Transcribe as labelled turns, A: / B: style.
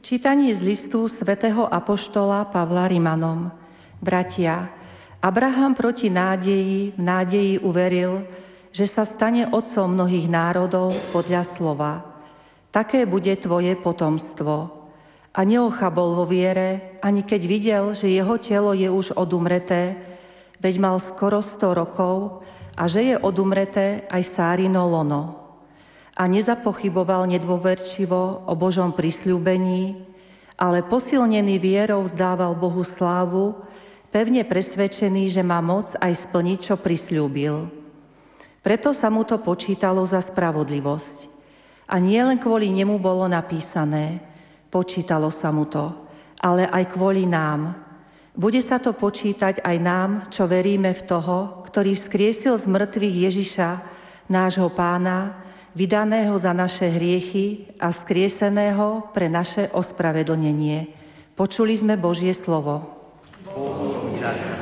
A: Čítanie z listu svätého apoštola Pavla Rimanom. Bratia, Abraham proti nádeji v nádeji uveril, že sa stane otcom mnohých národov podľa slova. Také bude tvoje potomstvo. A neochabol vo viere, ani keď videl, že jeho telo je už odumreté, veď mal skoro 100 rokov, a že je odumreté aj Sárino lono. A nezapochyboval nedôverčivo o Božom prisľúbení, ale posilnený vierou vzdával Bohu slávu, pevne presvedčený, že má moc aj splniť, čo prisľúbil. Preto sa mu to počítalo za spravodlivosť. A nie len kvôli nemu bolo napísané, počítalo sa mu to, ale aj kvôli nám. Bude sa to počítať aj nám, čo veríme v toho, ktorý vzkriesil z mŕtvych Ježiša, nášho Pána, vydaného za naše hriechy a vzkrieseného pre naše ospravedlnenie. Počuli sme Božie slovo.
B: Bohu ďakujem.